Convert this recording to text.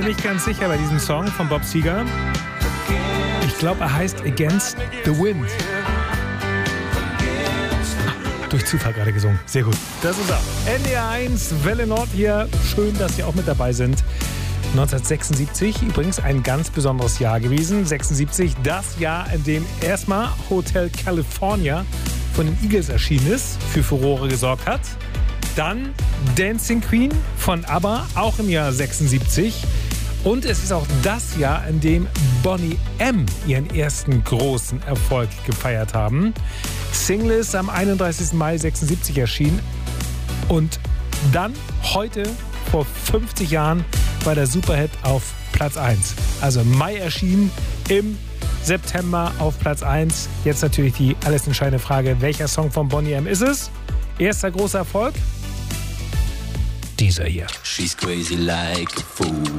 nicht ganz sicher bei diesem Song von Bob Seger. Ich glaube, er heißt Against the Wind. Durch Zufall gerade gesungen. Sehr gut. Das ist er. NDR 1, Welle Nord hier. Schön, dass Sie auch mit dabei sind. 1976, übrigens ein ganz besonderes Jahr gewesen. 76, das Jahr, in dem erstmal Hotel California von den Eagles erschienen ist, für Furore gesorgt hat. Dann Dancing Queen von ABBA, auch im Jahr 76. Und es ist auch das Jahr, in dem Boney M. ihren ersten großen Erfolg gefeiert haben. Single ist am 31. Mai 76 erschienen. Und dann, heute, vor 50 Jahren, war der Superhit auf Platz 1. Also im Mai erschienen, im September auf Platz 1. Jetzt natürlich die alles entscheidende Frage, welcher Song von Boney M. ist es? Erster großer Erfolg? Dieser hier. She's crazy like a fool.